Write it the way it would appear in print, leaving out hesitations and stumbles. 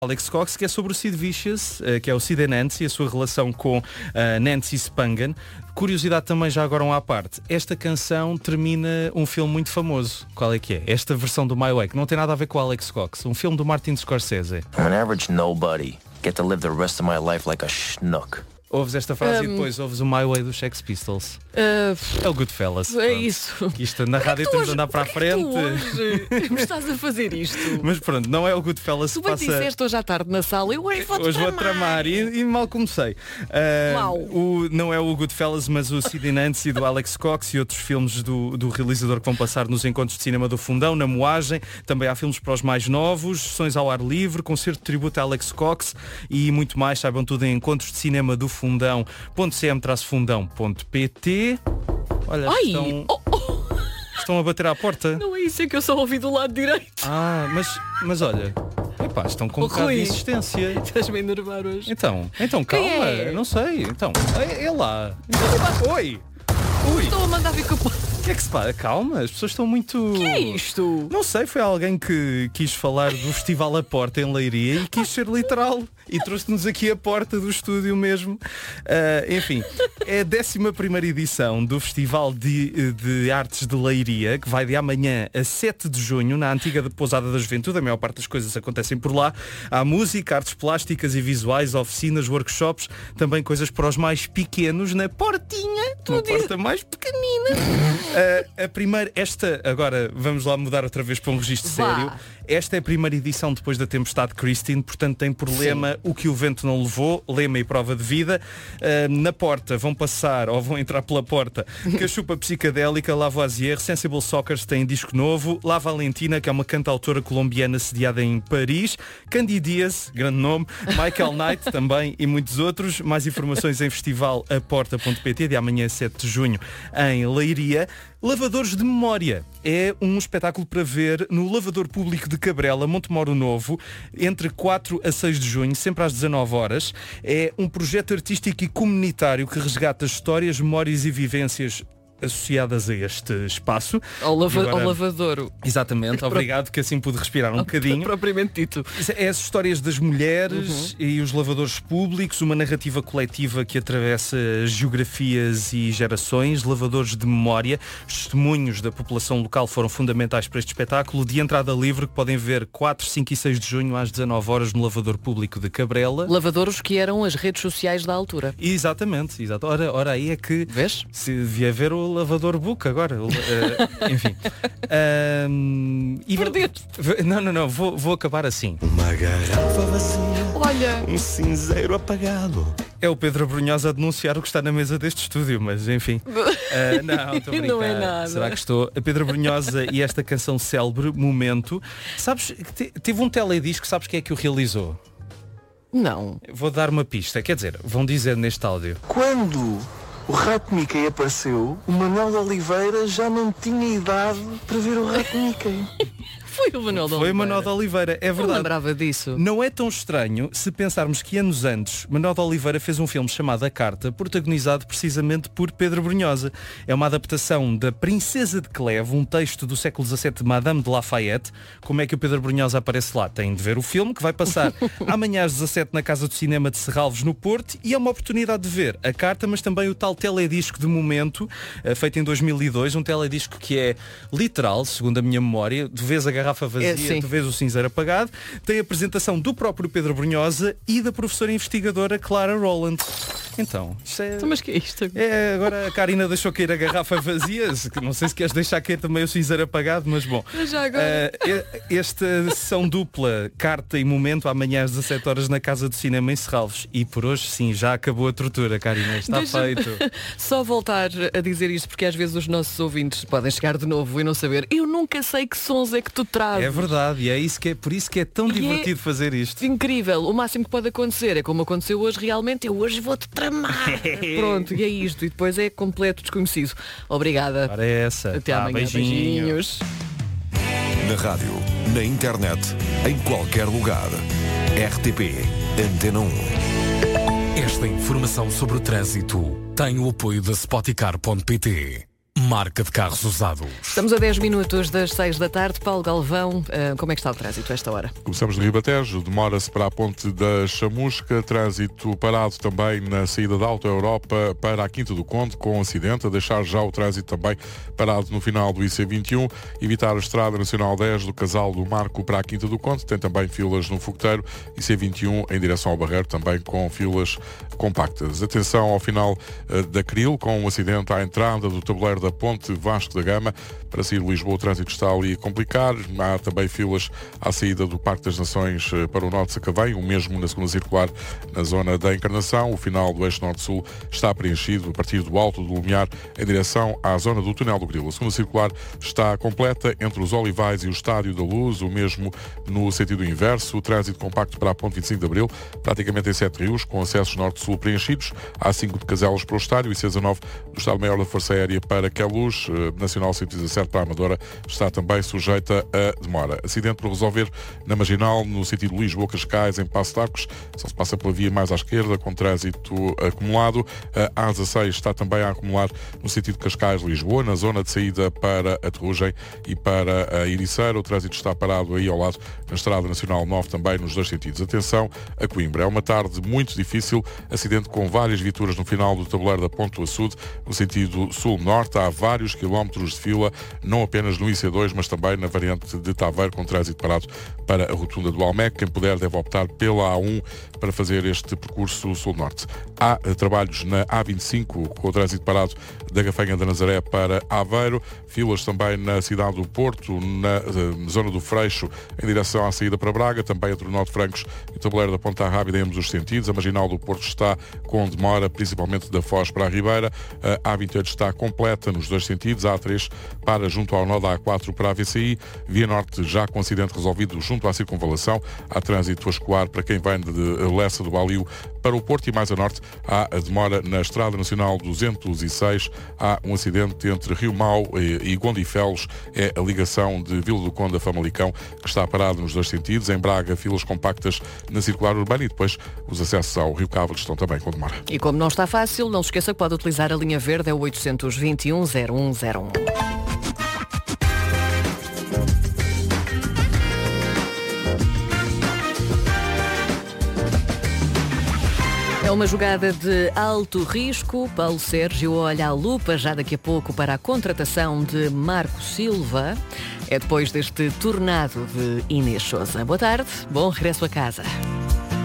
Alex Cox, que é sobre o Sid Vicious, que é o Sid e Nancy, a sua relação com Nancy Spangen. Curiosidade também, já agora à parte, esta canção termina um filme muito famoso. Qual é que é? Esta versão do My Way, que não tem nada a ver com o Alex Cox, um filme do Martin Scorsese. I'm an average nobody. Get to live the rest of my life like a schnook. Ouves esta frase e depois ouves o My Way dos Sex Pistols. É o Goodfellas. É isso. Que isto na rádio temos de andar para a frente. Hoje me estás a fazer isto. Mas pronto, não é o Goodfellas Tu que bem passa... disseste hoje à tarde na sala, eu hoje vou tramar e mal comecei. Não é o Goodfellas, mas o Sid e Nancy do Alex Cox e outros filmes do realizador que vão passar nos encontros de cinema do Fundão, na Moagem. Também há filmes para os mais novos, sessões ao ar livre, concerto de tributo a Alex Cox e muito mais. Saibam tudo em encontros de cinema do Fundão.cm-fundão.pt. Olha, estão a bater à porta. Não é isso, é que eu só ouvi do lado direito. Mas olha, epá, estão com um bocado de insistência. Estás-me a enervar hoje. Então calma, não sei. Então, é lá. Oi. Estou a mandar vir com a... O que é que se passa? Calma, as pessoas estão muito... O que é isto? Não sei, foi alguém que quis falar do Festival A Porta em Leiria e quis ser literal. E trouxe-nos aqui a porta do estúdio mesmo. Enfim, é a 11ª edição do Festival de Artes de Leiria, que vai de amanhã a 7 de junho, na antiga Pousada da Juventude. A maior parte das coisas acontecem por lá. Há música, artes plásticas e visuais, oficinas, workshops, também coisas para os mais pequenos, na portinha, porta mais pequenina. A primeira, agora vamos lá mudar outra vez para um registro sério. Esta é a primeira edição depois da tempestade Christine, portanto tem por lema o que o vento não levou, lema e prova de vida. Na porta vão entrar pela porta Cachupa Psicadélica, Lavoisier, Sensible Soccers tem disco novo, La Valentina, que é uma cantautora colombiana sediada em Paris, Candy Diaz, grande nome, Michael Knight também e muitos outros. Mais informações em festivalaporta.pt, de amanhã 7 de junho em Leiria. Lavadores de Memória é um espetáculo para ver no Lavador Público de Cabrela, Montemoro Novo, entre 4 a 6 de junho, sempre às 19 horas. É um projeto artístico e comunitário que resgata histórias, memórias e vivências associadas a este espaço. Ao lavadouro. Exatamente, obrigado, que assim pude respirar um bocadinho. Propriamente dito. É as histórias das mulheres e os lavadores públicos, uma narrativa coletiva que atravessa geografias e gerações. Lavadores de Memória, testemunhos da população local foram fundamentais para este espetáculo, de entrada livre, que podem ver 4, 5 e 6 de junho às 19 horas no Lavador Público de Cabrela. Lavadouros que eram as redes sociais da altura. Exatamente. Ora aí é que... Vês? Se devia ver o Lavador Book agora. Enfim. Não, vou acabar assim. Uma garrafa vazia. Olha. Um cinzeiro apagado. É o Pedro Brunhosa a denunciar o que está na mesa deste estúdio, mas enfim. Não, estou a brincar. Não é nada. Será que estou? A Pedro Brunhosa e esta canção célebre, Momento. Sabes, teve um teledisco, sabes quem é que o realizou? Não. Vou dar uma pista, quer dizer, vão dizer neste áudio. Quando o Rato Mickey apareceu, o Manuel de Oliveira já não tinha idade para ver o Rato Mickey. Foi o Manuel de Oliveira. Foi o Manuel de Oliveira, é verdade. Não lembrava disso. Não é tão estranho se pensarmos que anos antes Manuel de Oliveira fez um filme chamado A Carta, protagonizado precisamente por Pedro Brunhosa. É uma adaptação da Princesa de Cleve, um texto do século XVII de Madame de Lafayette. Como é que o Pedro Brunhosa aparece lá? Tem de ver o filme, que vai passar amanhã às 17 na Casa do Cinema de Serralves, no Porto, e é uma oportunidade de ver A Carta, mas também o tal teledisco de Momento, feito em 2002, um teledisco que é literal, segundo a minha memória. Tu vês a garrafa vazia, tu vês o cinzeiro apagado. Tem a apresentação do próprio Pedro Brunhosa e da professora investigadora Clara Rowland. Então, isto é... Mas que é isto? Agora a Karina deixou cair a garrafa vazia. Não sei se queres deixar cair também o cinzeiro apagado, mas bom. Já agora. Esta sessão dupla, Carta e Momento, amanhã às 17 horas na Casa do Cinema em Serralves. E por hoje sim, já acabou a tortura, Karina. Está feito. Só voltar a dizer isto, porque às vezes os nossos ouvintes podem chegar de novo e não saber. Eu nunca sei que sons é que tu trazes. É verdade, e é isso por isso que é tão divertido fazer isto. Incrível. O máximo que pode acontecer é como aconteceu hoje realmente. Eu hoje vou-te tramar. Pronto, e é isto. E depois é completo desconhecido. Obrigada. Para essa. Até amanhã. Beijinhos. Na rádio, na internet, em qualquer lugar. RTP Antena 1. Esta informação sobre o trânsito tem o apoio da Spoticar.pt. marca de carros usados. Estamos a 10 minutos das 6 da tarde. Paulo Galvão, como é que está o trânsito a esta hora? Começamos no Ribatejo, demora-se para a ponte da Chamusca, trânsito parado também na saída da Alta Europa para a Quinta do Conde, com acidente, a deixar já o trânsito também parado no final do IC21, evitar a Estrada Nacional 10 do Casal do Marco para a Quinta do Conde, tem também filas no Fogoteiro, IC21 em direção ao Barreiro, também com filas compactas. Atenção ao final da Cril, com um acidente à entrada do tabuleiro da Ponte Vasco da Gama, para sair de Lisboa o trânsito está ali a complicar, há também filas à saída do Parque das Nações para o Norte de Sacavém, o mesmo na segunda circular na zona da Encarnação, o final do eixo Norte-Sul está preenchido a partir do Alto do Lumiar em direção à zona do Túnel do Grilo. A segunda circular está completa entre os Olivais e o Estádio da Luz, o mesmo no sentido inverso, o trânsito compacto para a Ponte 25 de Abril, praticamente em 7 rios, com acessos Norte-Sul preenchidos, A5 de Caselas para o Estádio e C19 do Estado-Maior da Força Aérea para Queluz, Nacional 117 para a Amadora, está também sujeita a demora. Acidente por resolver na Marginal, no sentido Lisboa-Cascais, em Passo de Arcos, só se passa pela via mais à esquerda, com trânsito acumulado. A A16 está também a acumular no sentido Cascais-Lisboa, na zona de saída para a Terrugem e para a Ericeira. O trânsito está parado aí ao lado, na Estrada Nacional 9, também nos dois sentidos. Atenção a Coimbra. É uma tarde muito difícil, acidente com várias viaturas no final do tabuleiro da Ponte do Açude, no sentido sul-norte. Há vários quilómetros de fila, não apenas no IC2, mas também na variante de Taveiro, com trânsito parado para a rotunda do Almec. Quem puder deve optar pela A1 para fazer este percurso sul-norte. Há trabalhos na A25, com o trânsito parado da Gafanha da Nazaré para Aveiro, filas também na cidade do Porto, na zona do Freixo, em direção à saída para Braga, também entre o Nó de Francos e o tabuleiro da Ponta Rábida em ambos os sentidos. A Marginal do Porto está com demora, principalmente da Foz para a Ribeira. A A28 está completa nos dois sentidos. A A3 para junto ao nó da A4 para a VCI. Via Norte já com acidente resolvido junto à circunvalação. Há trânsito a escoar para quem vem de Lessa do Baliu para o Porto, e mais a norte há a demora na Estrada Nacional 206. Há um acidente entre Rio Mau e Gondifelos, é a ligação de Vila do Conde a Famalicão, que está parado nos dois sentidos. Em Braga, filas compactas na circular urbana, e depois os acessos ao Rio Cabo estão também com demora. E como não está fácil, não se esqueça que pode utilizar a linha verde, é o 821-0101. É uma jogada de alto risco. Paulo Sérgio olha à lupa já daqui a pouco para a contratação de Marco Silva. É depois deste tornado de Inês Sousa. Boa tarde, bom regresso a casa.